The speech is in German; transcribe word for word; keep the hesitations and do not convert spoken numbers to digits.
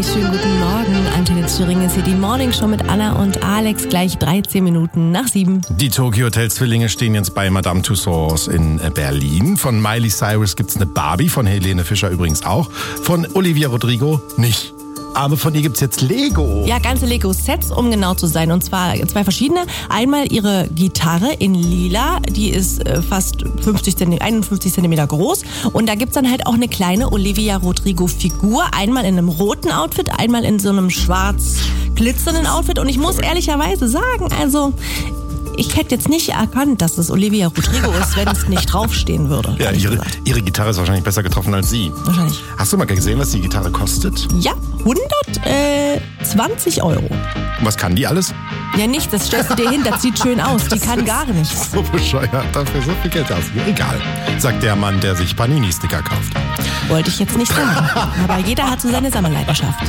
Hi, schönen guten Morgen. Antenne Thüringen ist hier die Morning Show mit Anna und Alex, gleich dreizehn Minuten nach sieben. Die Tokyo Hotel Zwillinge stehen jetzt bei Madame Tussauds in Berlin. Von Miley Cyrus gibt's eine Barbie, von Helene Fischer übrigens auch. Von Olivia Rodrigo nicht. Aber von ihr gibt's jetzt Lego. Ja, ganze Lego-Sets, um genau zu sein. Und zwar zwei verschiedene. Einmal ihre Gitarre in lila. Die ist fast fünfzig Zentimeter, einundfünfzig Zentimeter groß. Und da gibt's dann halt auch eine kleine Olivia Rodrigo-Figur. Einmal in einem roten Outfit, einmal in so einem schwarz glitzernden Outfit. Und ich muss ehrlicherweise sagen, also... Ich hätte jetzt nicht erkannt, dass es Olivia Rodrigo ist, wenn es nicht draufstehen würde. Ja, ihre, ihre Gitarre ist wahrscheinlich besser getroffen als sie. Wahrscheinlich. Hast du mal gesehen, was die Gitarre kostet? Ja, hundertzwanzig Euro. Und was kann die alles? Ja, nicht, das stellst du dir hin, das sieht schön aus. Die kann gar nichts. So bescheuert, dafür so viel Geld ausgeben. Egal, sagt der Mann, der sich Panini-Sticker kauft. Wollte ich jetzt nicht sagen. Aber jeder hat so seine Sammelleidenschaft.